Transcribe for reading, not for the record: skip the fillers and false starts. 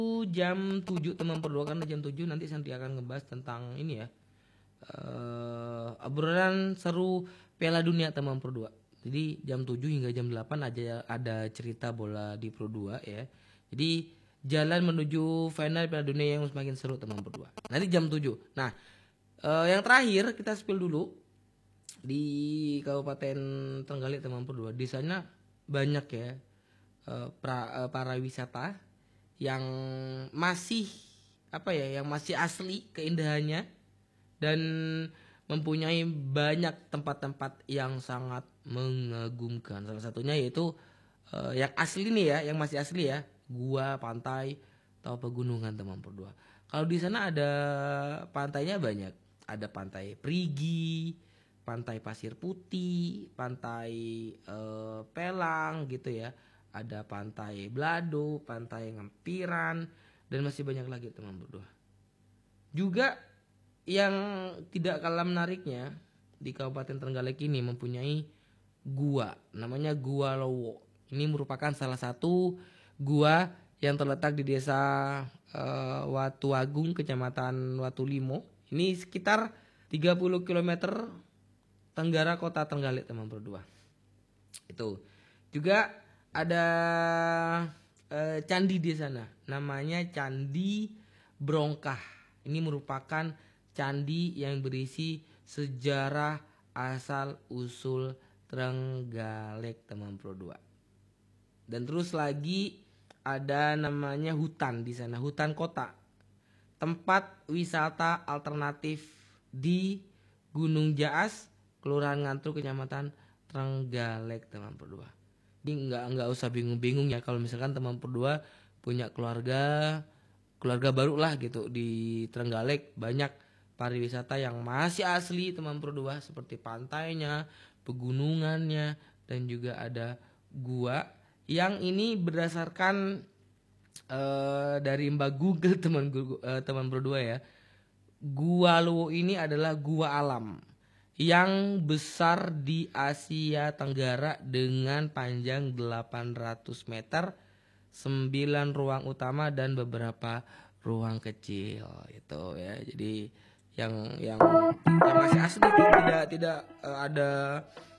jam 7 teman berdua, karena jam 7 nanti Santi akan ngebahas tentang ini ya, obrolan seru Piala Dunia teman berdua. Jadi jam 7 hingga jam 8 aja ada cerita bola di Pro 2 ya. Jadi jalan menuju final Piala Dunia yang semakin seru teman berdua. Nanti jam 7. Nah, yang terakhir kita spill dulu di Kabupaten Trenggalek teman berdua. Di sana banyak ya para wisata yang masih yang masih asli keindahannya dan mempunyai banyak tempat-tempat yang sangat mengagumkan. Salah satunya yaitu yang asli nih ya, yang masih asli ya, gua, pantai atau pegunungan teman berdua. Kalau di sana ada pantainya banyak, ada pantai Perigi, pantai Pasir Putih, pantai Pelang gitu ya, ada pantai Blado, pantai Ngempiran, dan masih banyak lagi teman berdua. Juga yang tidak kalah menariknya, di Kabupaten Trenggalek ini mempunyai gua, namanya Gua Lowo. Ini merupakan salah satu gua yang terletak di desa Watu Agung, kecamatan Watulimo. Ini sekitar 30 km tenggara kota Trenggalek teman berdua. Itu juga ada candi di sana, namanya Candi Brongkah. Ini merupakan candi yang berisi sejarah asal usul Trenggalek teman berdua. Dan terus lagi ada namanya hutan di sana, hutan kota, tempat wisata alternatif di Gunung Jaas, Kelurahan Ngantru, Kecamatan Trenggalek teman berdua. Ini nggak usah bingung-bingung ya kalau misalkan teman berdua punya keluarga baru lah gitu di Trenggalek. Banyak pariwisata yang masih asli teman berdua, seperti pantainya, pegunungannya, dan juga ada gua yang ini berdasarkan dari Mbak Google teman berdua ya. Gua Lowo ini adalah gua alam yang besar di Asia Tenggara dengan panjang 800 meter, 9 ruang utama dan beberapa ruang kecil itu ya. Jadi yang masih asli, tidak ada